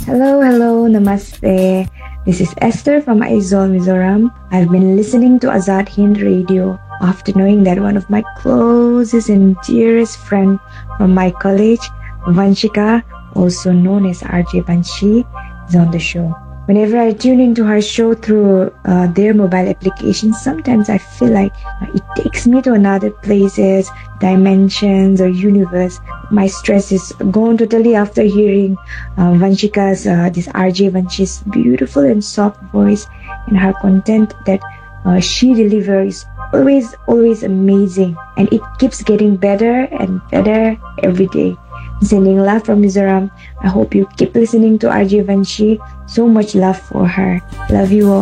Hello, namaste. This is Esther from Aizawl, Mizoram. I've been listening to Azad Hind Radio after knowing that one of my closest and dearest friend from my college, Vanshika, also known as RJ Banshi, is on the show. Whenever I tune into her show through their mobile application, sometimes I feel like it takes me to another places, dimensions, or universe. My stress is gone totally after hearing Vanshika's, this RJ Vanshi's beautiful and soft voice, and her content that she delivers is always amazing, and it keeps getting better and better every day. Sending love from Mizoram. I hope you keep listening to RJ Vanshi. So much love for her. Love you all.